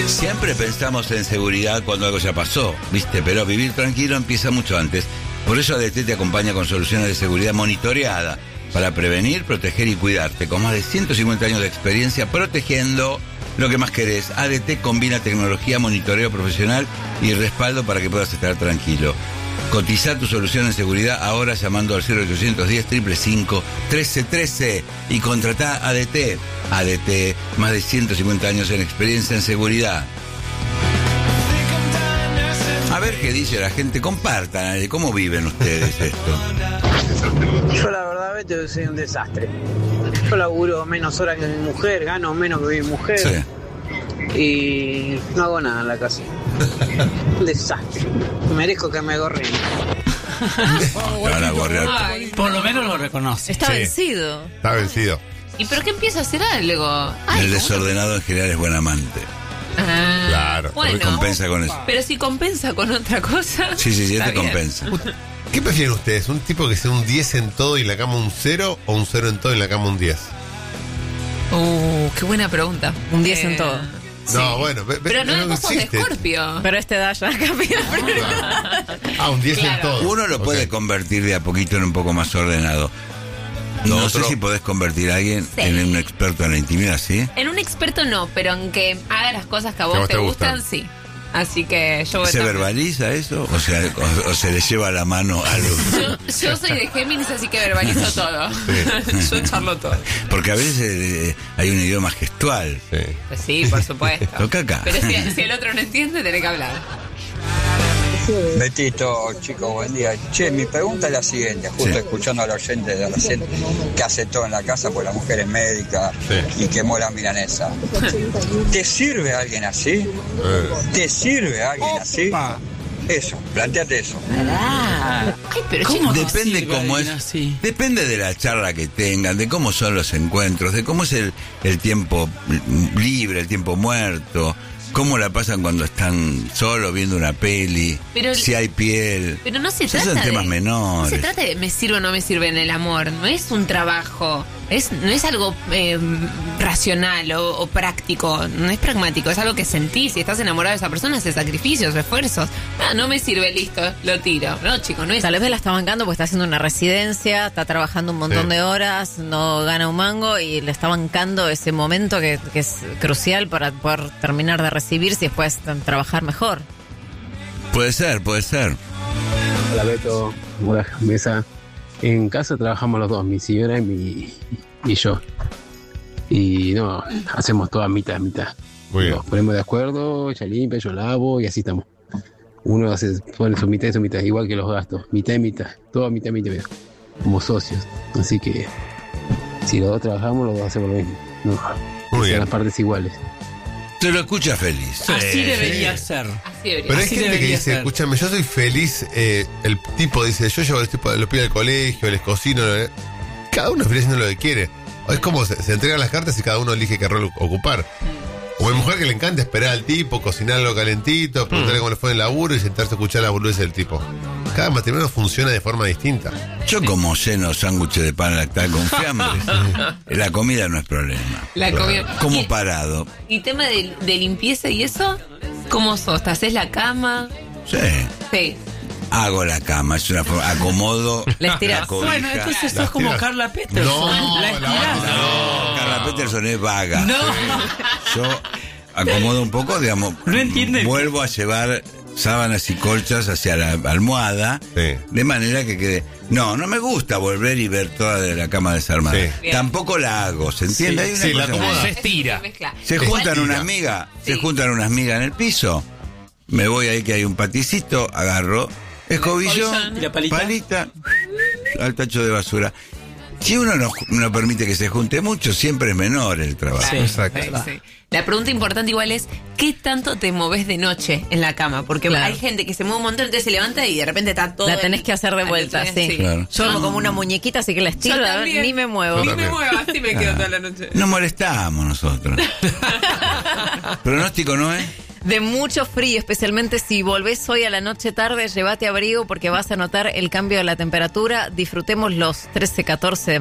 Siempre pensamos en seguridad cuando algo ya pasó, ¿viste? Pero vivir tranquilo empieza mucho antes. Por eso ADT te acompaña con soluciones de seguridad monitoreada para prevenir, proteger y cuidarte. Con más de 150 años de experiencia protegiendo lo que más querés. ADT combina tecnología, monitoreo profesional y respaldo para que puedas estar tranquilo. Cotiza tu solución en seguridad ahora llamando al 0810-555-1313 y contratá ADT. ADT, más de 150 años en experiencia en seguridad. A ver qué dice la gente, compartan, ¿cómo viven ustedes esto? Yo la verdad soy un desastre. Yo laburo menos horas que mi mujer, gano menos que mi mujer. Sí. Y no hago nada en la casa. Un desastre. Merezco que me gorren. Van a gorrear. Ay, por lo menos lo reconoce. Está Sí. vencido. Está vencido. ¿Y pero qué empieza a hacer algo? El desordenado en general es buen amante. Ah, Claro. bueno, Recompensa con eso. pero si compensa con otra cosa. Sí, está te bien. compensa. ¿Qué prefieren ustedes? ¿Un tipo que sea un 10 en todo y en la cama un 0 o un 0 en todo y en la cama un 10? Qué buena pregunta. Un 10 en todo. No, bueno, Pero no, vos sos de existe. Escorpio. Pero este da ya Un 10 en Claro. todo. Uno lo puede Ok. convertir de a poquito en un poco más ordenado. No Lo sé otro- si podés convertir a alguien Sí. en un experto en la intimidad, ¿sí? En un experto no, pero en que haga las cosas que a Que a vos vos te te gustan, gustan. sí. Así que yo voy ¿Se también. verbaliza eso? O sea, o se le lleva la mano a algo. Yo soy de Géminis, así que verbalizo todo. Yo charlo todo. Porque a veces hay un idioma gestual. Sí. Pues sí, por supuesto. Toca acá. Pero si el otro no entiende, tenés que hablar. Betito, chicos, buen día. Che, mi pregunta es la siguiente, justo Sí. escuchando al oyente de recién que hace todo en la casa, porque la mujer es médica Sí. y quemó la milanesa. ¿Te sirve alguien así? ¿Te sirve alguien así? Eso, planteate eso. Ay, pero chicos, Depende sirve cómo alguien es. así? Depende de la charla que tengan, de cómo son los encuentros, de cómo es el tiempo libre, el tiempo muerto, cómo la pasan cuando están solos viendo una peli, Pero- si hay piel. pero no se Esos trata son temas de, menores. No se trata de me sirve o no me sirve en el amor. No es un trabajo. No es algo racional o práctico. No es pragmático. Es algo que sentís. Si estás enamorado de esa persona, haces sacrificios, esfuerzos. Ah, no me sirve, listo, lo tiro. No, chicos, no es. Tal vez la está bancando porque está haciendo una residencia, está trabajando un montón Sí. de horas, no gana un mango y le está bancando ese momento que es crucial para poder terminar de recibirse y después trabajar mejor. Puede ser. Hola Beto, hola Mesa. En casa trabajamos los dos, mi señora y yo. Y no, hacemos toda mitad. Muy bien. Nos ponemos de acuerdo, ella limpia, yo lavo y así estamos. Uno pone su mitad y su mitad, igual que los gastos, mitad y mitad, todo mitad, como socios. Así que si los dos trabajamos, los dos hacemos lo mismo. No, Muy que sean bien. las partes iguales. Se lo escucha feliz. Así debería ser. Así debería. Pero hay Así gente que debería dice, ser. escúchame, yo soy feliz, el tipo dice, yo llevo los pibes al colegio, les cocino, cada uno es feliz haciendo lo que quiere. Es como se entregan las cartas y cada uno elige qué rol ocupar. O hay mujer que le encanta esperar al tipo, cocinarlo calentito, preguntarle cómo le fue en el laburo y sentarse a escuchar la boludez del tipo. Cada matrimonio funciona de forma distinta. Yo como lleno sándwiches de pan lactal con fiambre. La comida no es problema. La comida. Como parado. ¿Y tema de limpieza y eso? ¿Cómo sos? ¿Te haces la cama? Sí. Sí. Hago la cama, es una forma, acomodo Les tirás. la cobija. Bueno, entonces Las sos como tiras. Carla Peterson. No, la la estirás. No, Carla Peterson es vaga. No. Yo acomodo un poco, digamos, No entiende. vuelvo a llevar sábanas y colchas hacia la almohada, Sí. de manera que quede... No me gusta volver y ver toda de la cama desarmada. Sí. Bien. Tampoco la hago, ¿se entiende? Sí, Hay una sí, la cosa acomoda. muy- Se estira. Mezcla. Se Igual- juntan Estira. unas migas, Sí. se juntan unas migas en el piso, me voy ahí que hay un paticito, agarro, escobillo, Escobillón. ¿Y la palita? al tacho de basura. Si uno no permite que se junte mucho, siempre es menor el trabajo. Sí. Exacto. Sí. La pregunta importante igual es, ¿qué tanto te moves de noche en la cama? Porque Claro. hay gente que se mueve un montón, entonces se levanta y de repente está todo... La tenés que hacer de vuelta, sí. Claro. Yo duermo como una muñequita, así que la estiro, Yo también. ni me muevo. Yo Ni también. me muevo, así me quedo toda la noche. No molestamos nosotros. Pronóstico no es. De mucho frío, especialmente si volvés hoy a la noche tarde, llévate abrigo porque vas a notar el cambio de la temperatura. Disfrutemos los 13-14 de